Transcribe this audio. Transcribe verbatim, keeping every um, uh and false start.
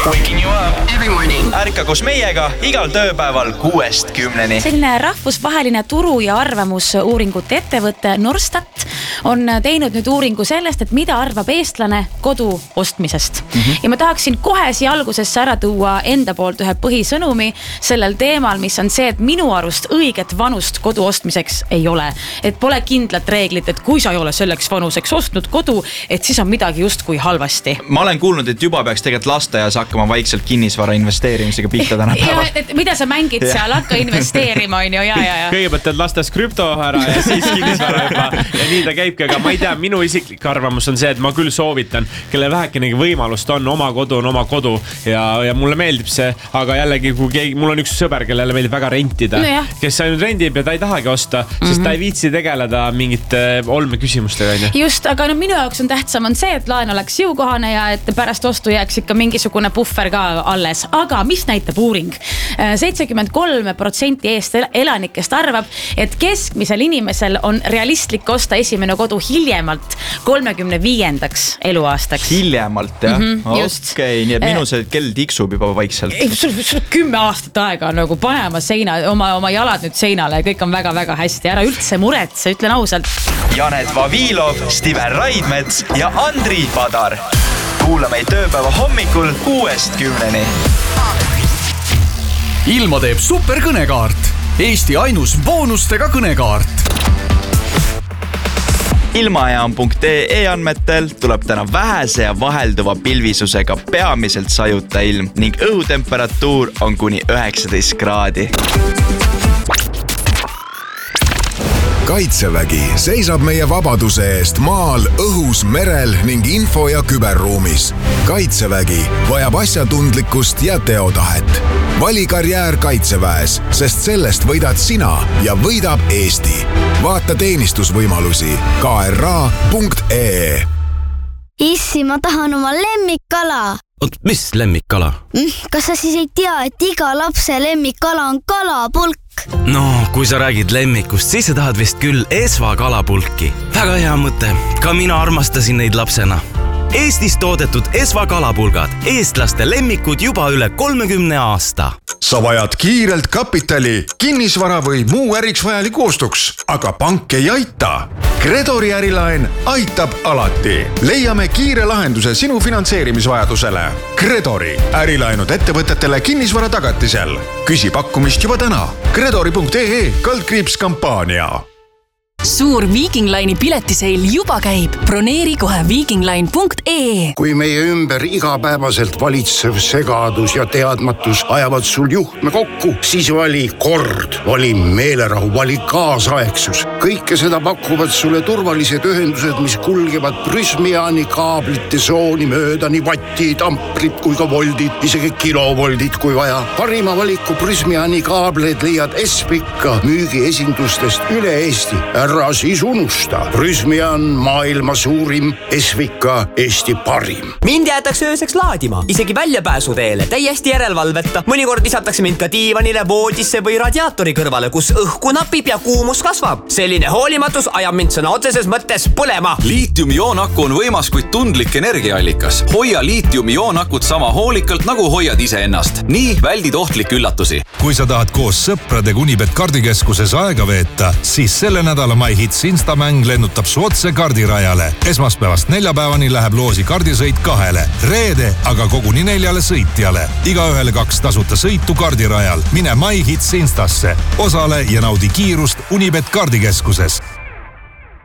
Waking you up every morning. Ärka koos meiega igal tööpäeval kuuest kümneni. Selline rahvusvaheline turu- ja arvamusuuringute ettevõte Norstat on teinud nüüd uuringu sellest, et mida arvab eestlane kodu ostmisest. Mm-hmm. Ja ma tahaksin kohe siia algusesse ära tuua enda poolt ühe põhisõnumi sellel teemal, mis on see, et minu arust õiget vanust kodu ostmiseks ei ole. Et pole kindlat reeglit, et kui sa ei ole selleks vanuseks ostnud kodu, et siis on midagi justkui halvasti. Ma olen kuulnud, et juba peaks tegelikult lasteaias hakkama vaikselt kinnisvara investeerimisega pihta täna päeval. Ja, et mida sa mängid ja. seal, hakka investeerima, on ju, ja, ja, ja. Kõigepealt teed lastes krüpto ära ja siis kinnisvara juba. Ja nii ta käibki, aga ma ei tea, minu isiklik arvamus on see, et ma küll soovitan, kelle vähekenegi võimalust on, oma kodu on oma kodu ja, ja mulle meeldib see, aga jällegi, kui keegi, mul on üks sõber, kellele meeldib väga rentida, no kes ainult rendib ja ta ei tahagi osta, sest mm-hmm. ta ei viitsi tegeleda mingite olme küsimustega. Just, aga no minu jaoks on tähtsam on see, et laen oleks jõukohane ja et pärast ostu jääks ikka mingisugune puffer ka alles. Aga mis näitab uuring? seitsekümmend kolm protsenti eest elanikest arvab, et keskmisel inimesel on realistlik osta esimene kodu hiljemalt kolmekümne viiendaks eluaastaks. Hiljemalt, jah? Mm-hmm, just. Okei, nii et minu see kell tiksub juba vaikselt. Sul, sul kümme aastat aega on nagu panema seina, oma, oma jalad nüüd seinale ja kõik on väga-väga hästi. Ära üldse muretse, ütlen ausalt. Janet Vavilov, Stiven Raidmets ja Andri Padar. Kuula meid tööpäeva hommikul kuuest kümneni. Ilma teeb super kõnekaart. Eesti ainus boonustega kõnekaart. Ilmajaam punkt ee andmetel tuleb täna vähese ja vahelduva pilvisusega peamiselt sajuta ilm ning õhutemperatuur on kuni üheksateist kraadi. Kaitsevägi seisab meie vabaduse eest maal, õhus, merel ning info- ja küberruumis. Kaitsevägi vajab asjatundlikkust ja teotahet. Vali karjäär Kaitseväes, sest sellest võidad sina ja võidab Eesti. Vaata teenistusvõimalusi ka er a punkt ee. Issi, ma tahan oma lemmikkala. Oot, mis lemmikkala? Kas sa siis ei tea, et iga lapse lemmikkala on kalapulk? No, kui sa räägid lemmikust, siis sa tahad vist küll Esva kalapulki. Väga hea mõte. Ka mina armastasin neid lapsena. Eestis toodetud Esva kalapulgad. Eestlaste lemmikud juba üle kolmekümne aasta. Sa vajad kiirelt kapitali, kinnisvara või muu äriks vajalik ostuks, aga pank ei aita. Kredori ärilaen aitab alati. Leiame kiire lahenduse sinu finantseerimisvajadusele. Kredori ärilaenud ettevõtetele kinnisvara tagatisel. Küsi pakkumist juba täna. Kredori punkt ee kaldkriips kampaania. Suur Viking Line'i piletiseil juba käib. Broneeri kohe viking line punkt ee. Kui meie ümber igapäevaselt valitsev segadus ja teadmatus ajavad sul juhtme kokku, siis vali kord, vali meelerahu, vali kaasaegsus. Kõike seda pakuvad sulle turvalised ühendused, mis kulgevad Prysmiani kaablite sooni mööda nii vatti, tamprid kui ka voldid, isegi kilovoldid kui vaja. Parima valiku Prysmiani kaableid leiad Espika müügiesindustest üle Eesti. Ära siis unusta. Prysmian maailma suurim, Esvika Eesti parim. Mind jäetakse ööseks laadima, isegi väljapääsu teele, täiesti järelvalveta. Mõnikord lisatakse mind ka diivanile, voodisse või radiaatori kõrvale, kus õhku napib ja kuumus kasvab. Selline hoolimatus ajab mind sõna otseses mõttes põlema. Liitium-ioonakku on võimas, kuid tundlik energiaallikas. Hoia liitium-ioonakut sama hoolikalt, nagu hoiad ise ennast. Nii väldid ohtlik üllatusi. Kui sa tahad koos sõprade Unibet kardikeskuses aega veeta, siis selle nädala MyHits Instamäng lennutab su otse kardirajale. Esmaspäevast neljapäevani läheb loosi kardisõit kahele. Reede aga koguni neljale sõitjale. Igaühele kaks tasuta sõitu kardirajal. Mine MyHits Instasse. Osale ja naudi kiirust Unibet kardikeskuses.